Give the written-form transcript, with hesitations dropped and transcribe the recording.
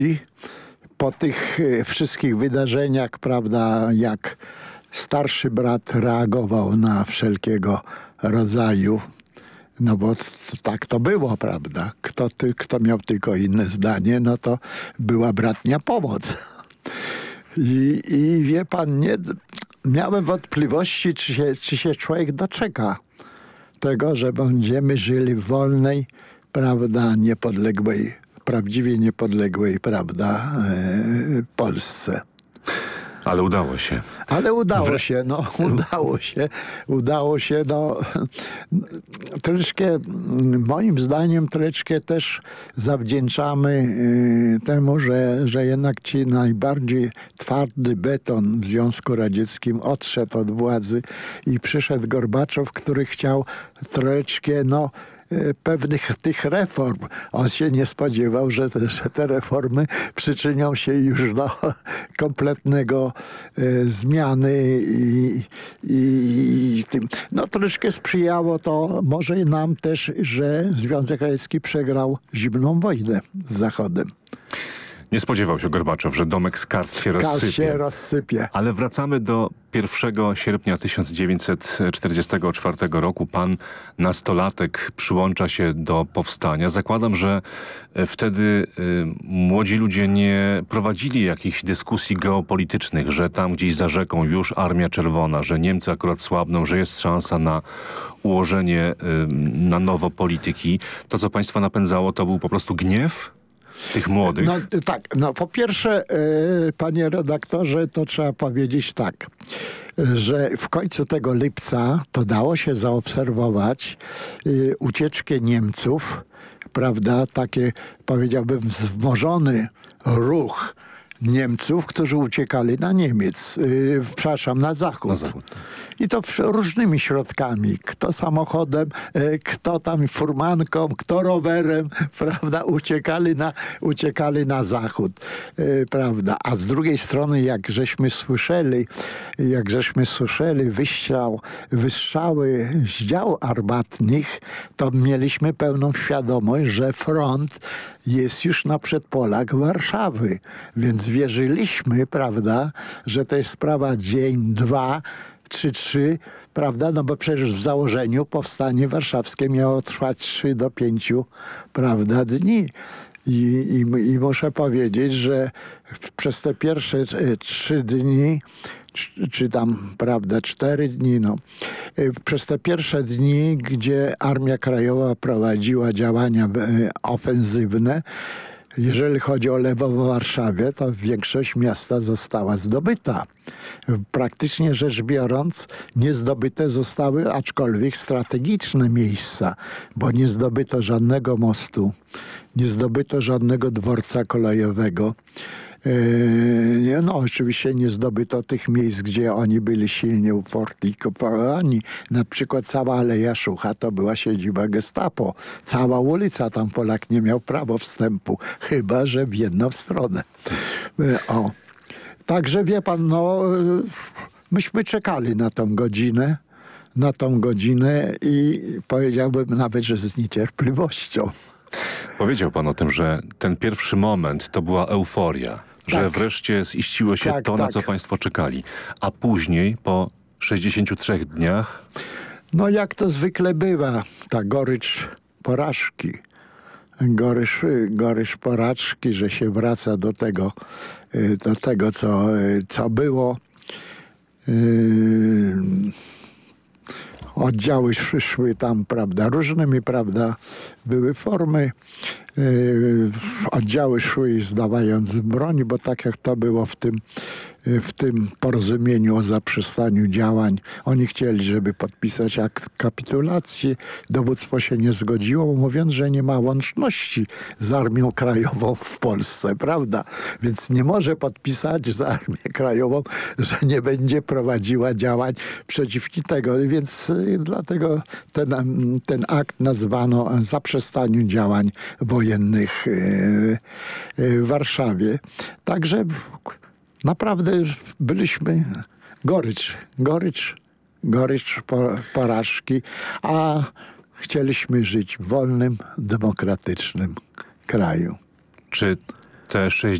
I po tych wszystkich wydarzeniach, prawda, jak starszy brat reagował na wszelkiego rodzaju, no bo tak to było, prawda? Kto miał tylko inne zdanie, no to była bratnia pomoc. I wie pan, nie, miałem wątpliwości, czy się człowiek doczeka tego, że będziemy żyli w wolnej, prawda, niepodległej, prawdziwie niepodległej, prawda, Polsce. Ale udało się. Ale udało się, no, udało się, no, troszeczkę, moim zdaniem, troszeczkę też zawdzięczamy temu, że jednak ci najbardziej twardy beton w Związku Radzieckim odszedł od władzy i przyszedł Gorbaczow, który chciał troszeczkę, no, pewnych tych reform. On się nie spodziewał, że te reformy przyczynią się już do kompletnego zmiany i tym. No troszkę sprzyjało to może nam też, że Związek Radziecki przegrał zimną wojnę z Zachodem. Nie spodziewał się Gorbaczow, że domek z kart się rozsypie. Ale wracamy do 1 sierpnia 1944 roku. Pan, nastolatek, przyłącza się do powstania. Zakładam, że wtedy młodzi ludzie nie prowadzili jakichś dyskusji geopolitycznych, że tam gdzieś za rzeką już Armia Czerwona, że Niemcy akurat słabną, że jest szansa na ułożenie na nowo polityki. To, co państwa napędzało, to był po prostu gniew tych młodych? No tak, no po pierwsze, panie redaktorze, to trzeba powiedzieć tak, że w końcu tego lipca to dało się zaobserwować ucieczkę Niemców, prawda, takie, powiedziałbym, wzmożony ruch Niemców, którzy uciekali na Niemiec, na Zachód. Na Zachód. I to różnymi środkami. Kto samochodem, kto tam furmanką, kto rowerem, prawda, uciekali na Zachód, prawda. A z drugiej strony, jak żeśmy słyszeli wystrzały z dział armatnych, to mieliśmy pełną świadomość, że front jest już na przedpolach Warszawy. Więc wierzyliśmy, prawda, że to jest sprawa dzień, 2, 3, prawda, no bo przecież w założeniu powstanie warszawskie miało trwać 3 do 5, prawda, dni. I muszę powiedzieć, że przez te pierwsze 3 dni, czy tam, prawda, 4 dni, no, przez te pierwsze dni, gdzie Armia Krajowa prowadziła działania ofensywne, jeżeli chodzi o Lwów w Warszawie, to większość miasta została zdobyta. Praktycznie rzecz biorąc, nie zdobyte zostały aczkolwiek strategiczne miejsca, bo nie zdobyto żadnego mostu, nie zdobyto żadnego dworca kolejowego. No oczywiście nie zdobyto tych miejsc, gdzie oni byli silnie ufortyfikowani. Na przykład cała Aleja Szucha to była siedziba Gestapo. Cała ulica, tam Polak nie miał prawa wstępu, chyba że w jedną stronę. Także wie pan, no myśmy czekali na tą godzinę i powiedziałbym nawet, że z niecierpliwością. Powiedział pan o tym, że ten pierwszy moment to była euforia, że wreszcie ziściło się na co państwo czekali. A później, po 63 dniach... No jak to zwykle bywa, ta gorycz porażki. Gorycz porażki, że się wraca do tego co było. Oddziały szły tam, prawda, różnymi, prawda, były formy. Oddziały szły zdawając broń, bo tak jak to było w tym porozumieniu o zaprzestaniu działań. Oni chcieli, żeby podpisać akt kapitulacji. Dowództwo się nie zgodziło, mówiąc, że nie ma łączności z Armią Krajową w Polsce, prawda? Więc nie może podpisać z Armią Krajową, że nie będzie prowadziła działań przeciw tego. Więc dlatego ten akt nazwano zaprzestaniu działań wojennych w Warszawie. Także naprawdę byliśmy gorycz porażki, a chcieliśmy żyć w wolnym, demokratycznym kraju. Czy te